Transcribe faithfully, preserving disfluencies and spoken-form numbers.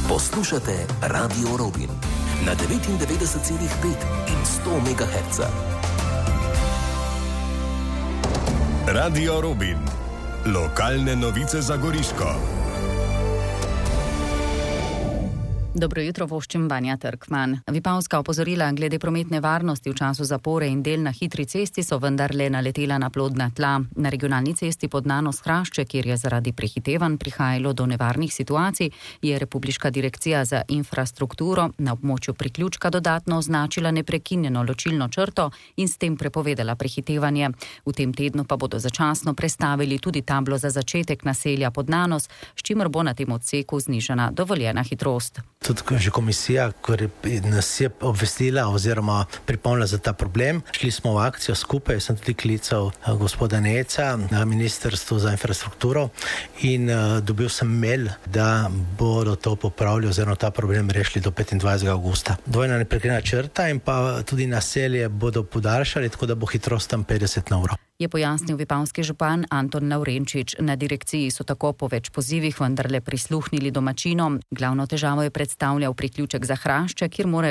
Poslušate Radio Robin na devetindevetdeset celih pet in sto megahertzov. Radio Robin. Lokalne novice za Goriško. Dobro jutro, voščim Vanja Trkman. Vipavska opozorila glede prometne varnosti v času zapore in del na hitri cesti so vendarle naletela na plodna tla. Na regionalni cesti pod Nanos Hrašče, kjer je zaradi prehitevanj prihajalo do nevarnih situacij, je Republiška direkcija za infrastrukturo na območju priključka dodatno označila neprekinjeno ločilno črto in s tem prepovedala prehitevanje. V tem tednu pa bodo začasno prestavili tudi tablo za začetek naselja pod Nanos, s čimer bo na tem odseku znižana dovoljena hitrost. Tudi že komisija, ko nas je obvestila oziroma pripomnila za ta problem, šli smo v akcijo skupaj, sem tudi klical gospoda Neca na Ministrstvu za infrastrukturo in uh, dobil sem mail, da bodo to popravili oziroma ta problem rešili do petindvajsetega avgusta. Dvojna neprekinjena črta in pa tudi naselje bodo podaljšali, tako da bo hitrost tam petdeset na uro. Je pojasnil vipavski župan Anton Lavrenčič. Na direkciji so tako po več pozivih vendarle prisluhnili domačinom. Glavno težavo je predstavljal priključek za Hrašče, kjer morajo